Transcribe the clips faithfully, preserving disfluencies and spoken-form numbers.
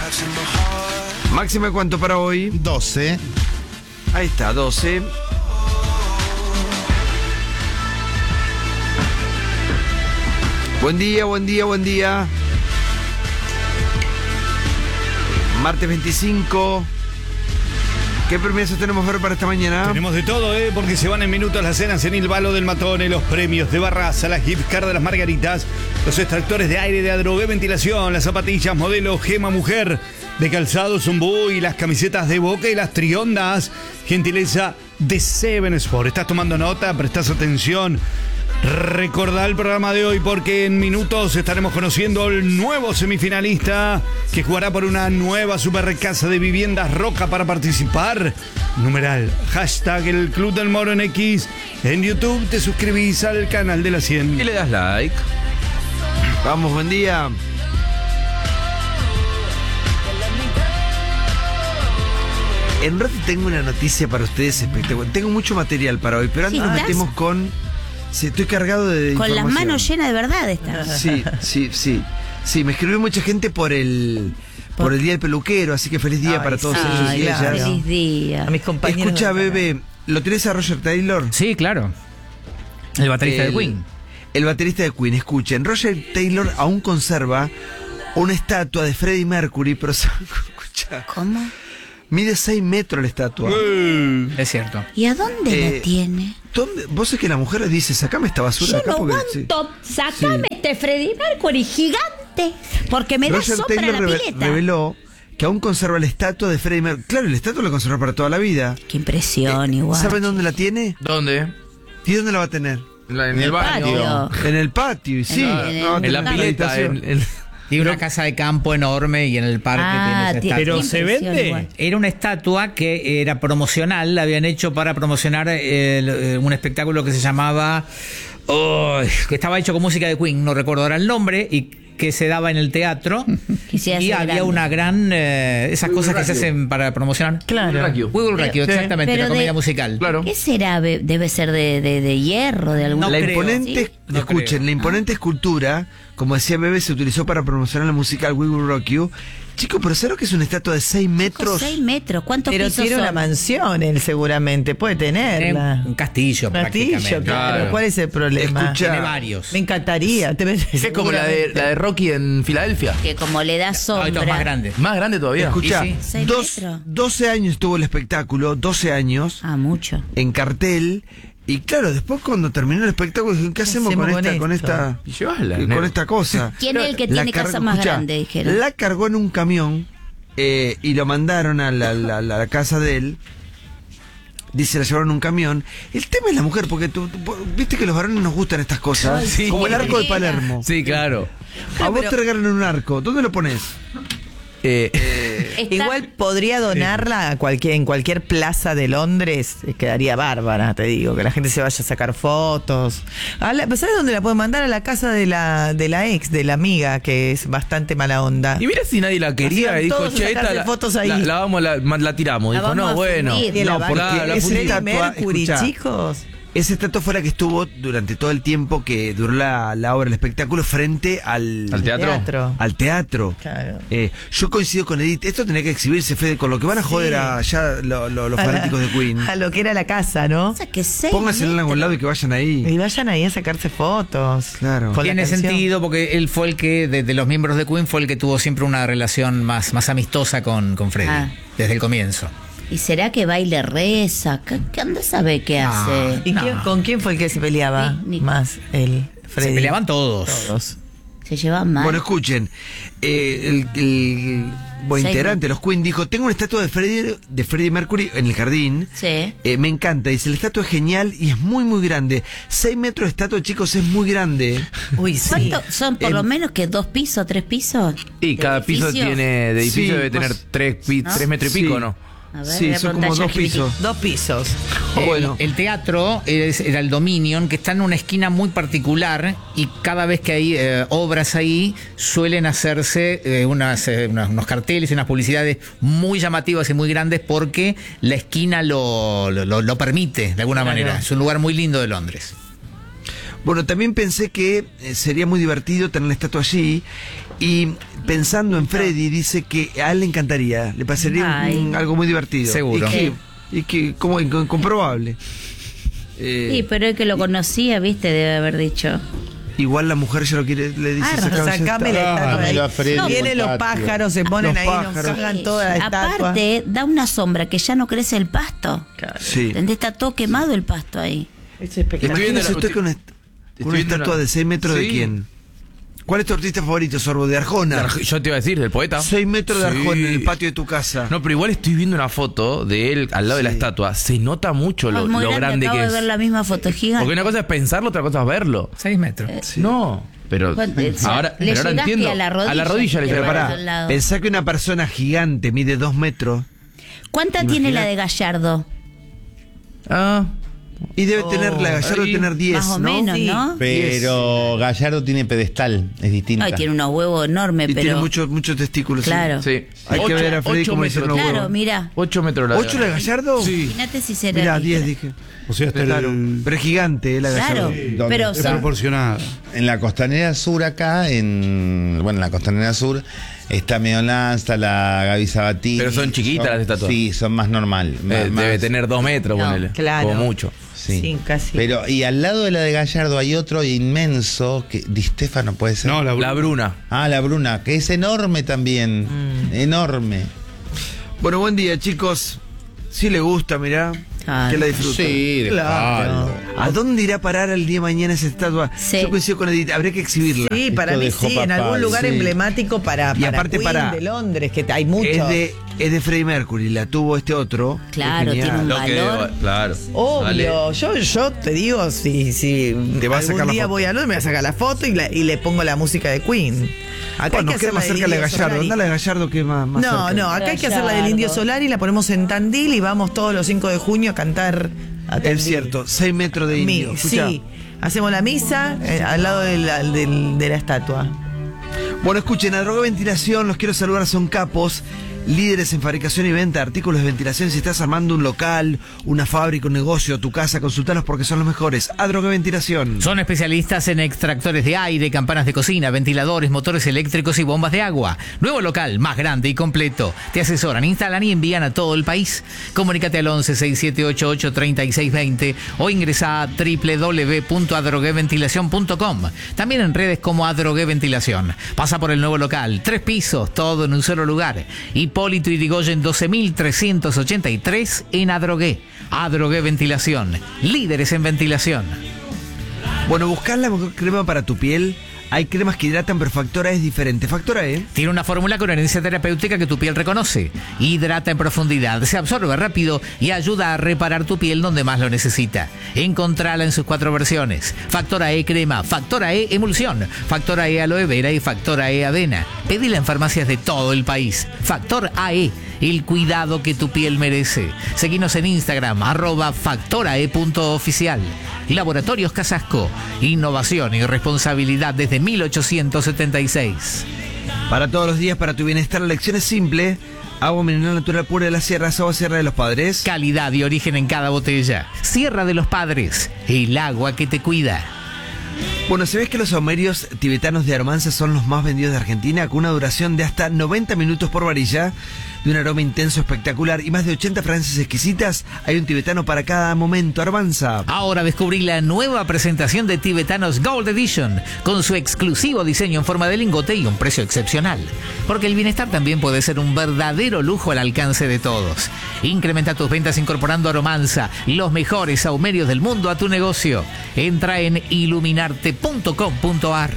¿Máxima cuánto para hoy? doce. Ahí está, doce. Buen día, buen día, buen día. Martes veinticinco. ¿Qué premios tenemos ver para esta mañana? Tenemos de todo, ¿eh? Porque se van en minutos las cenas en el Balo del Matone, los premios de Barraza, las gift card de las Margaritas, los extractores de aire de Adrogué Ventilación, las zapatillas modelo Gema Mujer, de calzado Zumbú y las camisetas de Boca y las triondas, gentileza de Seven Sport. ¿Estás tomando nota? ¿Prestás atención? Recordá el programa de hoy porque en minutos estaremos conociendo al nuevo semifinalista que jugará por una nueva super casa de viviendas Roca. Para participar, numeral, hashtag el Club del Moro en X. En YouTube te suscribís al canal de la cien y le das like. Vamos, buen día. En un rato tengo una noticia para ustedes espectacular. Tengo mucho material para hoy, pero antes nos metemos con... Sí, estoy cargado de Con información. las manos llenas de verdad esta. Sí, sí, sí. Sí, me escribió mucha gente por el por, por el Día del Peluquero, así que feliz día Ay, para todos sí, ellos y claro. ellas. Feliz día. A mis compañeros. Escucha, bebé, ¿lo tenés a Roger Taylor? Sí, claro. El baterista el, de Queen. El baterista de Queen, escuchen. Roger Taylor aún conserva una estatua de Freddie Mercury, pero escucha. ¿Cómo? Mide seis metros la estatua. Uh, es cierto. ¿Y a dónde Eh, la tiene? ¿Dónde? Vos es que la mujer le dice, sacame esta basura Yo acá no porque... aguanto. sí. Sacame Sí. este Freddie Mercury gigante. Porque me da Roger sombra Taylor la reve- pileta. reveló que aún conserva la estatua de Freddie Mercury. Claro, la estatua la conserva para toda la vida. Qué impresión, Eh, igual. ¿Saben dónde la tiene? ¿Dónde? ¿Y dónde la va a tener? La- en el baño. patio. En el patio, y sí. En el- no, En la una pileta. habitación. En, en- Tiene una casa de campo enorme y en el parque Ah, tiene esa tiene- estatua. Pero se impresión vende. igual. Era una estatua que era promocional, la habían hecho para promocionar eh, el- eh, un espectáculo que se llamaba... oh, que estaba hecho con música de Queen, no recuerdo ahora el nombre, y que se daba en el teatro. Que se hace y había grande. una gran... eh, esas cosas que se hacen para promocionar. Claro. Wiggle Ratio, Pero- exactamente, pero la comedia de- musical. Claro. ¿Qué será? Be- Debe ser de, de, de hierro, de algún No La creo. imponente, ¿Sí? No escuchen, creo. la imponente escultura, como decía Bebe, se utilizó para promocionar la musical We Will Rock You. Chicos, pero ¿sabes lo que es una estatua de seis metros? seis metros. ¿Cuántos Pero pisos tiene una son? mansión él seguramente, puede tenerla. Un castillo, Castillo, prácticamente. claro. Claro. ¿Cuál es el problema? Escucha, Tiene varios. Me encantaría. Te Es como la de, la de Rocky en Filadelfia. Que como le da No, esto es más sombra. grande. Más grande todavía. Escucha, Y sí. ¿Seis dos- metros? doce años tuvo el espectáculo, doce años, Ah, mucho. en cartel. Y claro, después cuando terminó el espectáculo, dijeron, ¿qué hacemos con, hacemos esta, con con esto? esta, Y llevasla, con nene. esta cosa? ¿Quién es el que La tiene casa cargó- más escucha, grande? Dijeron. La cargó en un camión eh, y lo mandaron a la, la- la- la casa de él. Dice, la llevaron en un camión. El tema es la mujer, porque tú, tú- viste que los varones nos gustan estas cosas. Sí. Como el arco de Mira. Palermo. Sí, claro. A vos te regalan un arco. ¿Dónde lo pones? Eh, Está- Igual podría donarla a cualquier, en cualquier plaza de Londres, eh, quedaría bárbara, te digo, que la gente se vaya a sacar fotos. A la- ¿Sabes dónde la pueden mandar? A la casa de la, de la ex, de la amiga, que es bastante mala onda. y mira si nadie la quería. Hacían Y dijo, todos che, sacarse esta la, fotos ahí. la, la vamos, la, la tiramos. La Dijo, vamos no, a bueno. fundir. Y la No, van- porque la- la esa Freddie estatua, Mercury, escucha, chicos. esa estatua fue la que estuvo durante todo el tiempo que duró la, la obra, el espectáculo, frente al, Al teatro. al teatro. Claro. Eh, yo coincido con Edith, esto tenía que exhibirse, Fede, con lo que van a joder a ya lo- lo- los A la- fanáticos de Queen. A lo que era la casa, ¿no? O sea, que seis Pónganse en algún metros. lado y que vayan ahí. Y vayan ahí a sacarse fotos. Claro. Con la Tiene canción. sentido porque él fue el que, de, de los miembros de Queen, fue el que tuvo siempre una relación más, más amistosa con, con Freddie, Ah. desde el comienzo. ¿Y será que baile reza? ¿Qué, qué anda a saber qué No. hace? ¿Y No. quién- con quién fue el que se peleaba Ni- ni- más? El Freddy. Se peleaban todos. Todos. Se llevan mal. Bueno, escuchen, eh, el, el buen Seis integrante de los Queen dijo, tengo una estatua de Freddie, de Freddie Mercury en el jardín. Sí. Eh, me encanta, dice, la estatua es genial y es muy muy grande. Seis metros de estatua, chicos, es muy grande. Uy, sí. ¿Cuánto son por Em, lo menos que dos pisos, tres pisos? Y de cada piso edificio? tiene, de edificio Sí, debe tener más- tres, pi- ¿no? tres metros y Sí. pico, ¿no? A ver, Sí, voy a son como preguntar dos a ChatGPT. pisos. Dos pisos. El- Bueno. El, teatro es- era el Dominion, que está en una esquina muy particular y cada vez que hay eh, obras ahí suelen hacerse eh, unas, eh, unas- unos carteles y unas publicidades muy llamativas y muy grandes porque la esquina lo, lo, lo- lo permite de alguna Claro. manera. Es un lugar muy lindo de Londres. Bueno, también pensé que eh, sería muy divertido tener la estatua allí Y pensando en Freddy, dice que a él le encantaría, le parecería Ay. un- algo muy divertido. Seguro. Y que, y que como incom- incomprobable. Eh, Sí, pero el que lo conocía, viste, debe haber dicho. Igual la mujer ya lo quiere, le dice, Ah, "Sacame esa Sacame la estatua". estatua de Dámelo a ahí. Freddy No, Vienen los Montatio. pájaros, se ponen Los ahí, nos pájaros. cagan toda la estatua. Aparte, da una sombra que ya no crece el pasto. Sí. ¿Entendés? Está todo quemado el pasto ahí. Es espectacular. viendo Imagínese la- usted con una, estoy con una viendo estatua una- de seis metros de Sí. quién. ¿Cuál es tu artista favorito, Sorbo? De Arjona. Yo te iba a decir, del poeta. seis metros de Sí. Arjona en el patio de tu casa. No, pero igual estoy viendo una foto de él al lado de la Sí. estatua. Se nota mucho lo, Es muy lo grande acabo que de es. ver la misma foto gigante. Porque una cosa es pensarlo, otra cosa es verlo. Seis metros. No, pero ¿Cuánto? O sea, ahora, le pero ahora llegaste entiendo. a la rodilla, a la rodilla le te Pero llega. pará. pará, al lado. pensá que una persona gigante mide dos metros ¿Cuánta tiene la de Gallardo? Ah, y debe tener, la Gallardo ahí, tener diez, Más o ¿no? menos, Sí. ¿no? Pero Gallardo tiene pedestal, es distinta. Ay, tiene unos huevos enormes, Y pero. tiene muchos muchos testículos. ¿sí? Claro. sí. Hay que ver a Freddy ocho cómo metros. hicieron los Claro, huevos. mira. ocho metros la ¿Ocho la Gallardo? Sí. Imagínate si será. Mirá, diez dije. O sea, hasta Claro. el- Pero es gigante, eh, la Claro, Gallardo. ¿Dónde pero es está? son- proporcionada. En la costanera sur acá, en bueno, en la costanera sur está Meolán, está la Gaby Sabatini. Pero son chiquitas las estatuas. Sí, son más normal. más- Eh, más- debe tener dos metros, No, ponele. claro. Como mucho. Sí. Sí, casi. Pero, y al lado de la de Gallardo hay otro inmenso, que Di Stefano puede ser. No, la, La Bruna. Ah, la Bruna, que es enorme también. Enorme. Bueno, buen día, chicos. Si le gusta, mirá, Claro. que la disfruta. Sí, Claro. ¿A dónde irá a parar el día de mañana esa estatua? Sí. Yo coincido con Edith, habría que exhibirla. Sí, para Esto mí dejó sí, en papá, algún lugar sí. emblemático para, Y para aparte Queen para- de Londres, que hay mucho. Es de, es de Freddie Mercury, la tuvo este otro. Claro, Qué genial. tiene un Lo que, valor. claro. Obvio, yo, yo te digo, si, si Te va a sacar algún la día foto. voy a Londres, me voy a sacar la foto y, la- y le pongo la música de Queen. Acá Bueno, nos hay que queda hacer más la cerca la de Indio Gallardo. Solari. Anda la de Gallardo que es más, más No, cerca. no, acá hay que hacer la del Gallardo. Indio Solari y la ponemos en Tandil y vamos todos los cinco de junio a cantar a Tandil. Es cierto, seis metros de Mi- indio. Escuchá. sí, hacemos la misa eh, al lado de la, del- de la estatua. Bueno, escuchen, a Droga Ventilación, los quiero saludar, son capos, líderes en fabricación y venta de artículos de ventilación. Si estás armando un local, una fábrica, un negocio, tu casa, consultalos porque son los mejores. A Droga Ventilación. Son especialistas en extractores de aire, campanas de cocina, ventiladores, motores eléctricos y bombas de agua. Nuevo local, más grande y completo. Te asesoran, instalan y envían a todo el país. Comunícate al once, sesenta y siete ochenta y ocho, treinta y seis veinte o ingresa a doble u doble u doble u punto adrogué ventilación punto com. También en redes como Adrogué Ventilación. Pasa por el nuevo local, tres pisos, todo en un solo lugar. Hipólito Yrigoyen doce mil trescientos ochenta y tres en Adrogué. Adrogué Ventilación, líderes en ventilación. Bueno, buscás la mejor crema para tu piel. Hay cremas que hidratan, pero Factora es diferente. Factora E. Tiene una fórmula con herencia terapéutica que tu piel reconoce. Hidrata en profundidad, se absorbe rápido y ayuda a reparar tu piel donde más lo necesita. Encontrala en sus cuatro versiones. Factora E crema, Factora E emulsión, Factora E aloe vera y Factora E avena. Pedila en farmacias de todo el país. Factor A E, el cuidado que tu piel merece. Seguinos en Instagram, arroba factorae.oficial. Laboratorios Casasco, innovación y responsabilidad desde mil ochocientos setenta y seis. Para todos los días, para tu bienestar, la lección es simple. Agua mineral natural pura de la Sierra, agua Sierra de los Padres. Calidad y origen en cada botella. Sierra de los Padres, el agua que te cuida. Bueno, se ve que los saumerios tibetanos de Aromanza son los más vendidos de Argentina, con una duración de hasta noventa minutos por varilla, de un aroma intenso espectacular y más de ochenta fragancias exquisitas. Hay un tibetano para cada momento. Aromanza. Ahora descubrí la nueva presentación de Tibetanos Gold Edition, con su exclusivo diseño en forma de lingote y un precio excepcional. Porque el bienestar también puede ser un verdadero lujo al alcance de todos. Incrementa tus ventas incorporando Aromanza, los mejores saumerios del mundo, a tu negocio. Entra en iluminarte punto com punto ar.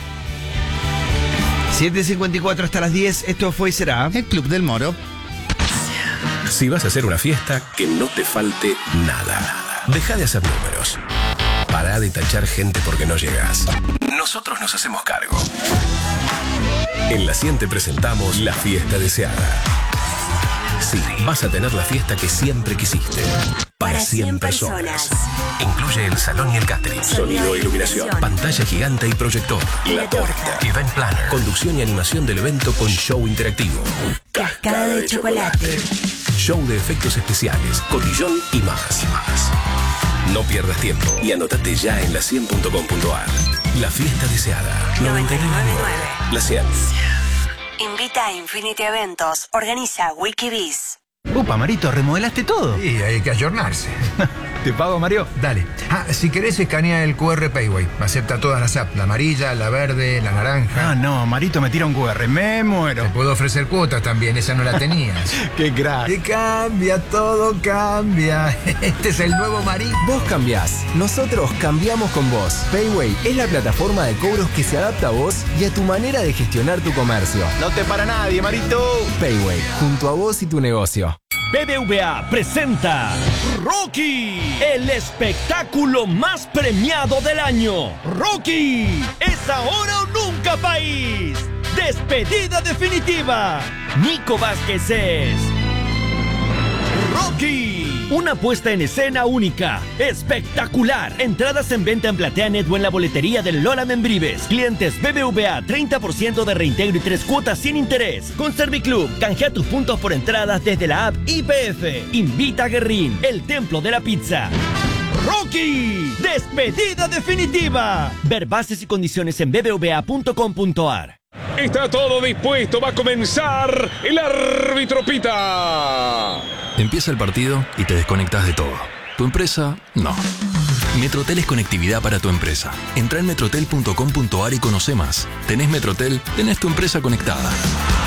siete cincuenta y cuatro hasta las diez. Esto fue y será. El Club del Moro. Si vas a hacer una fiesta, que no te falte nada. Deja de hacer números. Pará de tachar gente porque no llegas. Nosotros nos hacemos cargo. En La cien te presentamos la fiesta deseada. Sí, vas a tener la fiesta que siempre quisiste. Para cien personas. Incluye el salón y el catering. Sonido e iluminación. Pantalla gigante y proyector. La torta. Event planner. Conducción y animación del evento con show interactivo. Cascada de chocolate. Show de efectos especiales, cotillón y más. Y más. No pierdas tiempo y anótate ya en la cien punto com punto ar. La fiesta deseada. noventa y nueve punto nueve. La cien. Invita a Infinity Eventos. Organiza Wikibiz. Upa, Marito, remodelaste todo. Sí, hay que ayornarse. ¿Te pago, Mario? Dale. Ah, si querés escanea el cu erre Payway. Acepta todas las apps. La amarilla, la verde, la naranja. Ah, no, Marito me tira un cu erre. Me muero. Te puedo ofrecer cuotas también. Esa no la tenías. Qué crack. Que cambia, todo cambia. Este es el nuevo Marito. Vos cambiás. Nosotros cambiamos con vos. Payway es la plataforma de cobros que se adapta a vos y a tu manera de gestionar tu comercio. No te para nadie, Marito. Payway, junto a vos y tu negocio. B B V A presenta Rocky, el espectáculo más premiado del año. Rocky, es ahora o nunca, país. Despedida definitiva. Nico Vázquez es Rocky, una puesta en escena única, espectacular. Entradas en venta en PlateaNet o en la boletería del Lola Membrives. Clientes B B V A, treinta por ciento de reintegro y tres cuotas sin interés. Con Serviclub, canjea tus puntos por entradas desde la app I P F. Invita a Guerrín, el templo de la pizza. Rocky, despedida definitiva. Ver bases y condiciones en b b v a punto com punto a r. Está todo dispuesto, va a comenzar el árbitro pita. Empieza el partido y te desconectas de todo. ¿Tu empresa? No. Metrotel es conectividad para tu empresa. Entra en metrotel punto com punto a r y conoce más. ¿Tenés Metrotel? Tenés tu empresa conectada.